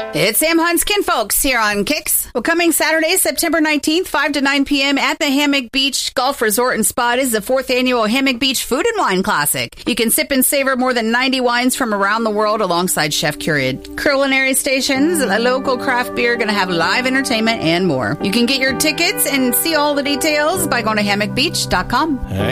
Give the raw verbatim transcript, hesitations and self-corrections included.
It's Sam Hunt's Kinfolks here on Kicks. Well, coming Saturday, September nineteenth, five to nine p.m. at the Hammock Beach Golf Resort and Spa is the fourth annual Hammock Beach Food and Wine Classic. You can sip and savor more than ninety wines from around the world alongside chef-curated culinary stations, a local craft beer, going to have live entertainment, and more. You can get your tickets and see all the details by going to hammock beach dot com.